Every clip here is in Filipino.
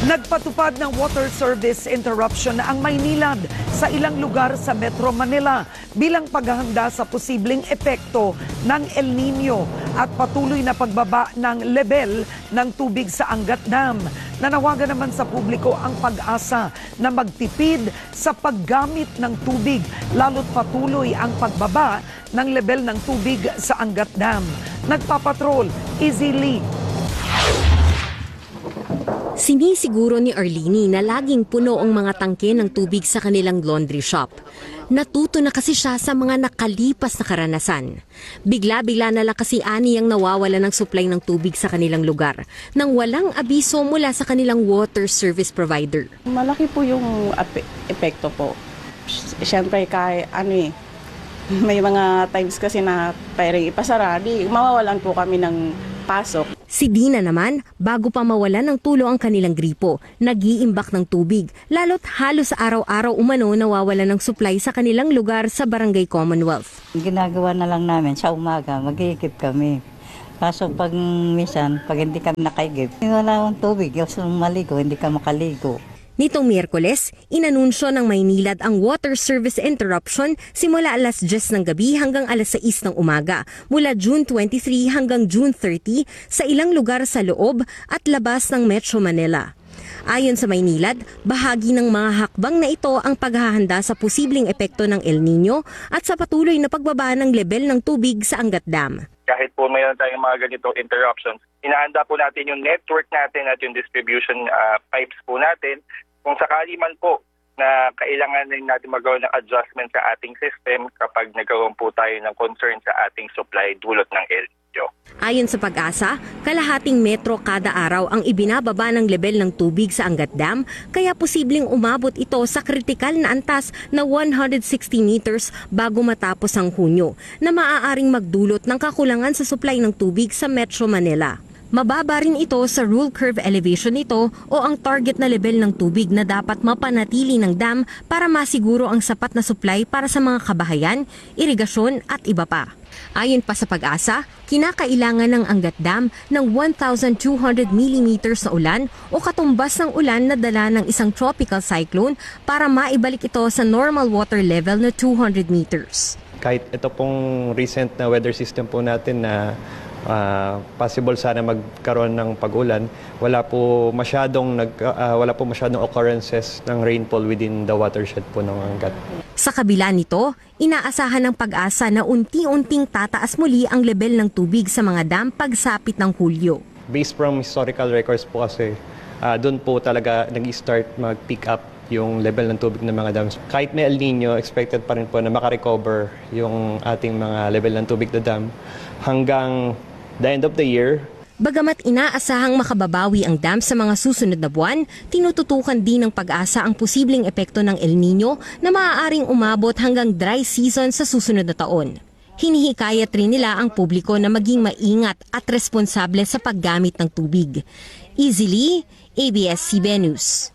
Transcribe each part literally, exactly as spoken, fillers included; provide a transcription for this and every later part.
Nagpatupad ng water service interruption ang Maynilad sa ilang lugar sa Metro Manila bilang paghahanda sa posibleng epekto ng El Nino at patuloy na pagbaba ng level ng tubig sa Angat Dam. Nanawagan naman sa publiko ang pag-asa na magtipid sa paggamit ng tubig lalo't patuloy ang pagbaba ng level ng tubig sa Angat Dam. Nagpapatrol, Izzy Lee. Sinisiguro ni Arlene na laging puno ang mga tangke ng tubig sa kanilang laundry shop. Natuto na kasi siya sa mga nakalipas na karanasan. Bigla-bigla na lang kasi ani ang nawawala ng supply ng tubig sa kanilang lugar nang walang abiso mula sa kanilang water service provider. Malaki po yung epekto po. Siyempre kahit ano eh, may mga times kasi na pwedeng ipasara, di mawawalan po kami ng pasok. Si Dina naman, bago pa mawalan ng tulo ang kanilang gripo, nag-iimbak ng tubig, lalo't halos araw-araw umano nawawalan ng supply sa kanilang lugar sa Barangay Commonwealth. Ginagawa na lang namin sa umaga, mag-iikip kami. Kaso pag minsan, pag hindi kami nakaigip, wala akong tubig, yung maligo, hindi ka makaligo. Nitong Miyerkules, inanunsyo ng Maynilad ang water service interruption simula alas diyes ng gabi hanggang alas sais ng umaga mula June twenty-three hanggang June thirty sa ilang lugar sa loob at labas ng Metro Manila. Ayon sa Maynilad, bahagi ng mga hakbang na ito ang paghahanda sa posibleng epekto ng El Nino at sa patuloy na pagbaba ng level ng tubig sa Angat Dam. Kahit po mayroon tayong mga ganitong interruptions, inahanda po natin yung network natin at yung distribution uh, pipes po natin. Kung sakali man po na kailangan rin natin magawa ng adjustment sa ating system kapag nagkaroon po tayo ng concern sa ating supply dulot ng El Nino. Ayon sa Pag-asa, kalahating metro kada araw ang ibinababa ng level ng tubig sa Angat Dam, kaya posibleng umabot ito sa kritikal na antas na one hundred sixty meters bago matapos ang Hunyo, na maaaring magdulot ng kakulangan sa supply ng tubig sa Metro Manila. Mababa rin ito sa rule curve elevation nito o ang target na level ng tubig na dapat mapanatili ng dam para masiguro ang sapat na supply para sa mga kabahayan, irigasyon at iba pa. Ayon pa sa Pag-asa, kinakailangan ng Angat Dam ng one thousand two hundred millimeters na ulan o katumbas ng ulan na dala ng isang tropical cyclone para maibalik ito sa normal water level na two hundred meters. Kahit ito pong recent na weather system po natin na Uh, possible sana magkaroon ng pag-ulan, wala po masyadong nag uh, wala po masyadong occurrences ng rainfall within the watershed po ng Angat. Sa kabila nito, inaasahan ng Pag-asa na unti-unting tataas muli ang level ng tubig sa mga dam pagsapit ng Hulyo. Based from historical records po kasi, uh, doon po talaga nag-start mag-pick up yung level ng tubig ng mga dams. Kahit may El Nino, expected pa rin po na makarecover yung ating mga level ng tubig na dam hanggang the end of the year. Bagamat inaasahang makababawi ang dam sa mga susunod na buwan, tinututukan din ng Pag-asa ang posibleng epekto ng El Nino na maaaring umabot hanggang dry season sa susunod na taon. Hinihikayat rin nila ang publiko na maging maingat at responsable sa paggamit ng tubig. Izzy Lee, A B S C B N News.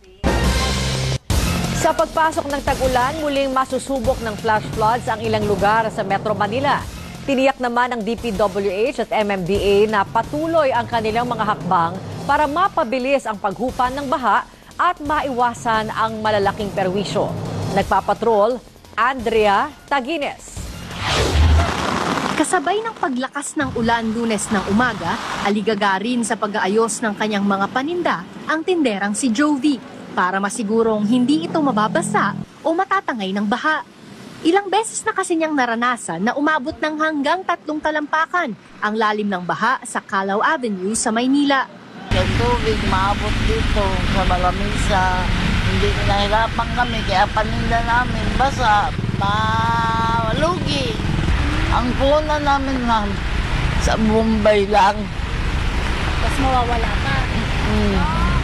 Sa pagpasok ng tag-ulan, muling masusubok ng flash floods ang ilang lugar sa Metro Manila. Tiniyak naman ng D P W H at M M D A na patuloy ang kanilang mga hakbang para mapabilis ang paghupa ng baha at maiwasan ang malalaking perwisyo. Nagpapatrol, Andrea Tagines. Kasabay ng paglakas ng ulan Lunes ng umaga, aligaga rin sa pag-aayos ng kanyang mga paninda ang tinderang si Jovi para masigurong hindi ito mababasa o matatangay ng baha. Ilang beses na kasi niyang naranasan na umabot ng hanggang tatlong talampakan ang lalim ng baha sa Calao Avenue sa Maynila. Yung tubig maabot dito sa Malamisa, hindi nahirapan kami kaya paninda namin basa, malugi. Ang puna namin ma'am, sa Bombay lang. Tapos mawawala pa. Mm.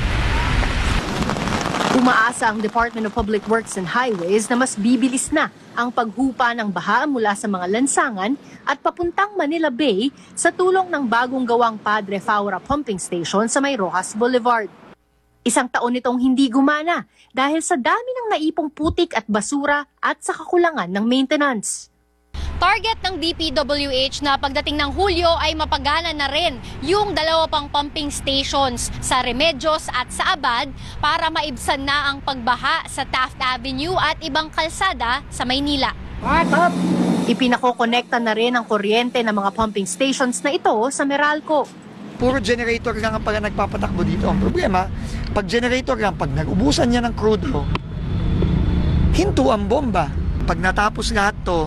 Umaasa ang Department of Public Works and Highways na mas bibilis na ang paghupa ng baha mula sa mga lansangan at papuntang Manila Bay sa tulong ng bagong gawang Padre Faura Pumping Station sa May Rojas Boulevard. Isang taon itong hindi gumana dahil sa dami ng naipong putik at basura at sa kakulangan ng maintenance. Target ng D P W H na pagdating ng Hulyo ay mapagana na rin yung dalawa pang pumping stations sa Remedios at sa Abad para maibsan na ang pagbaha sa Taft Avenue at ibang kalsada sa Maynila. Ipinakokonekta na rin ang kuryente ng mga pumping stations na ito sa Meralco. Puro generator lang ang pag nagpapatakbo dito. Ang problema, pag generator lang, pag nag-ubusan niya ng crude, hinto ang bomba. Pag natapos lahat to,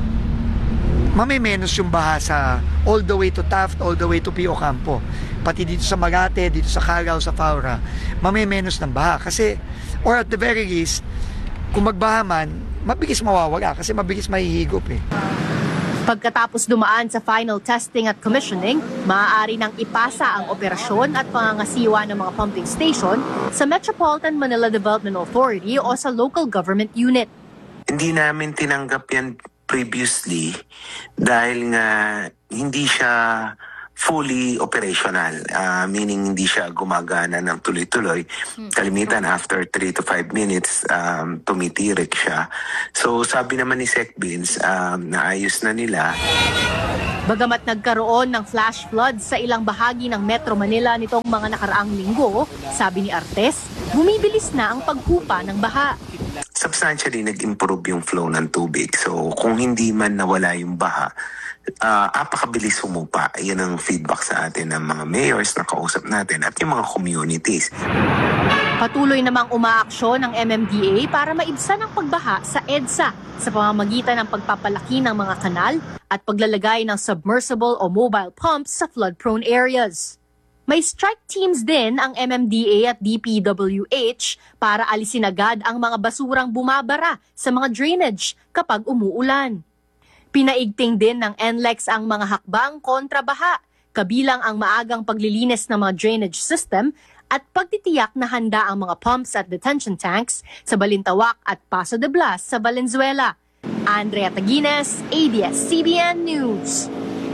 mamimenos yung baha sa all the way to Taft, all the way to P O Campo. Pati dito sa Magate, dito sa Carao, sa Faura, mamimenos ng baha. Kasi, or at the very least, kung magbaha man, mabilis mawawala kasi mabilis mahihigop eh. Pagkatapos dumaan sa final testing at commissioning, maaari nang ipasa ang operasyon at pangangasiwa ng mga pumping station sa Metropolitan Manila Development Authority o sa local government unit. Hindi namin tinanggap yan previously dahil nga hindi siya fully operational, uh, meaning hindi siya gumagana ng tuloy-tuloy. Kalimitan after three to five minutes, um, tumitirik siya. So sabi naman ni Sec Beans, um, naayos na nila. Bagamat nagkaroon ng flash floods sa ilang bahagi ng Metro Manila nitong mga nakaraang linggo, sabi ni Artes, bumibilis na ang paghupa ng baha. Substantially nag-improve yung flow ng tubig. So kung hindi man nawala yung baha, uh, apakabilis humupa. Yan ang feedback sa atin ng mga mayors na kausap natin at yung mga communities. Patuloy namang umaaksyon ng M M D A para maibsan ang pagbaha sa EDSA sa pamamagitan ng pagpapalaki ng mga kanal at paglalagay ng submersible o mobile pumps sa flood-prone areas. May strike teams din ang M M D A at D P W H para alisin agad ang mga basurang bumabara sa mga drainage kapag umuulan. Pinaigting din ng N L E X ang mga hakbang kontra baha, kabilang ang maagang paglilinis ng mga drainage system at pagtitiyak na handa ang mga pumps at detention tanks sa Balintawak at Paso de Blas sa Valenzuela. Andrea Taguines, A B S C B N News.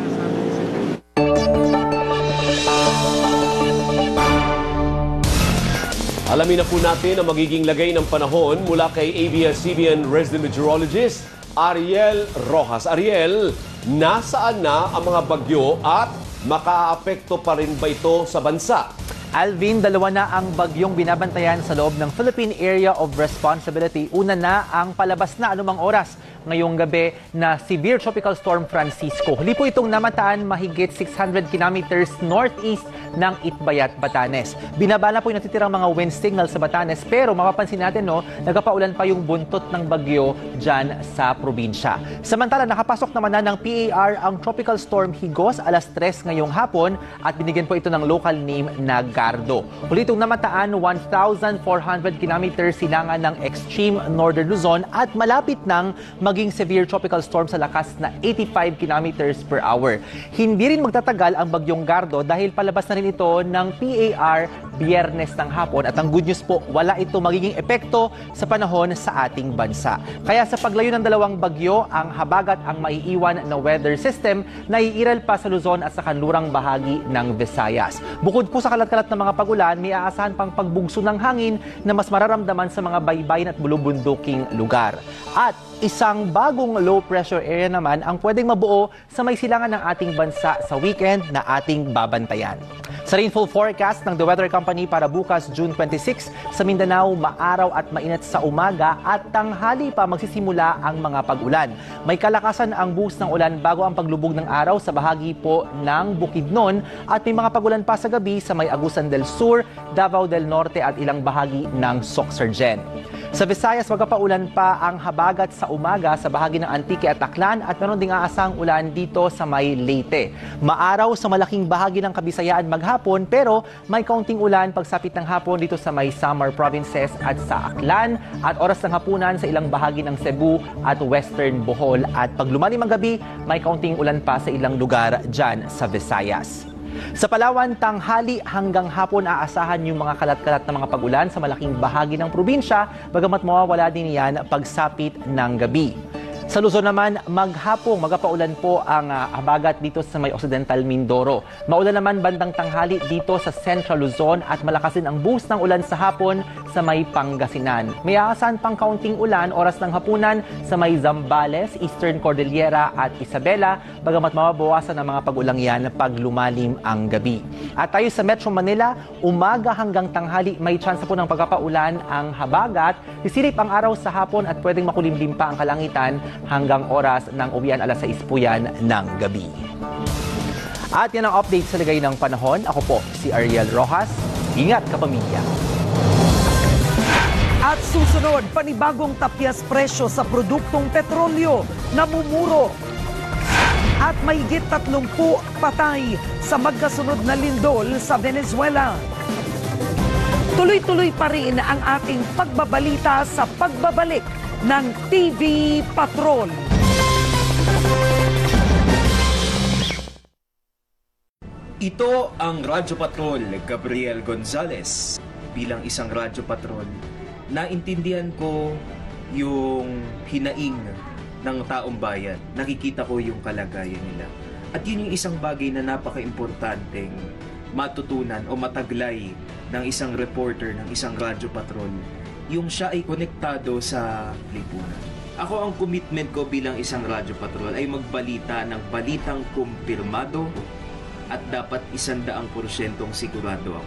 Alamin na po natin ang magiging lagay ng panahon mula kay A B S C B N resident meteorologist Ariel Rojas. Ariel, nasaan na ang mga bagyo at makaapekto pa rin ba ito sa bansa? Alvin, dalawa na ang bagyong binabantayan sa loob ng Philippine Area of Responsibility. Una na ang palabas na anumang oras ngayong gabi na severe tropical storm Francisco. Huli po itong namataan mahigit six hundred kilometers northeast ng Itbayat, Batanes. Binabala po yung natitirang mga wind signal sa Batanes pero mapapansin natin no, nagpapaulan pa yung buntot ng bagyo dyan sa probinsya. Samantala, nakapasok naman na ng P A R ang tropical storm Higos alas tres ngayong hapon at binigyan po ito ng local name na Gardo. Huli itong namataan one thousand four hundred kilometers silangan ng extreme northern Luzon at malapit ng maging severe tropical storm sa lakas na eighty-five kilometers per hour. Hindi rin magtatagal ang bagyong Gardo dahil palabas na rin ito ng P A R Biyernes ng hapon at ang good news po, wala ito magiging epekto sa panahon sa ating bansa. Kaya sa paglayo ng dalawang bagyo, ang habagat ang maiiwan na weather system na iiral pa sa Luzon at sa kanlurang bahagi ng Visayas. Bukod po sa kalat-kalat na mga pagulan, may aasahan pang pagbugso ng hangin na mas mararamdaman sa mga baybayin at bulubunduking lugar. At isang bagong low pressure area naman ang pwedeng mabuo sa may silangan ng ating bansa sa weekend na ating babantayan. Sa rainfall forecast ng The Weather Company para bukas June twenty-six, sa Mindanao, maaraw at mainit sa umaga at tanghali pa magsisimula ang mga pag-ulan. May kalakasan ang buhos ng ulan bago ang paglubog ng araw sa bahagi po ng Bukidnon at may mga pag-ulan pa sa gabi sa may Agusan del Sur, Davao del Norte at ilang bahagi ng Soxargen. Sa Visayas, magpapaulan pa ang habagat sa umaga sa bahagi ng Antique at Aklan at meron ding aasang ulan dito sa may Leyte. Maaraw sa malaking bahagi ng Kabisayaan maghapon pero may kaunting ulan pagsapit ng hapon dito sa may Samar Provinces at sa Aklan at oras ng hapunan sa ilang bahagi ng Cebu at Western Bohol at pag lumalim ang gabi, may kaunting ulan pa sa ilang lugar dyan sa Visayas. Sa Palawan, tanghali hanggang hapon aasahan yung mga kalat-kalat na mga pag-ulan sa malaking bahagi ng probinsya, bagamat mawawala din yan pagsapit ng gabi. Sa Luzon naman, maghapong magapaulan po ang uh, habagat dito sa may Occidental Mindoro. Maulan naman bandang tanghali dito sa Central Luzon at malakas din ang buhos ng ulan sa hapon sa may Pangasinan. May aasahan pang kaunting ulan oras ng hapunan sa may Zambales, Eastern Cordillera at Isabela, bagamat mababawasan ang mga pag-ulang yan pag lumalim ang gabi. At tayo sa Metro Manila, umaga hanggang tanghali may tsansa po ng pagkapaulan ang habagat. Sisilip ang araw sa hapon at pwedeng makulimlim pa ang kalangitan hanggang oras ng uwian alas sais po yan ng gabi. At yan ang update sa lagay ng panahon. Ako po si Ariel Rojas. Ingat kapamilya. At susunod, panibagong tapyas presyo sa produktong petrolyo na mumuro. At mahigit tatlumpu patay sa magkasunod na lindol sa Venezuela. Tuloy-tuloy pa rin ang ating pagbabalita sa pagbabalik ng T V Patrol. Ito ang Radyo Patrol, Gabriel Gonzalez. Bilang isang Radyo Patrol, naintindihan ko yung hinaing ng taong bayan. Nakikita ko yung kalagayan nila. At yun yung isang bagay na napaka-importanteng matutunan o mataglay ng isang reporter ng isang Radyo Patrol. Yung siya ay konektado sa lipunan. Ako, ang commitment ko bilang isang Radyo Patrol ay magbalita ng balitang kumpirmado at dapat isandaang porsyentong sigurado ako.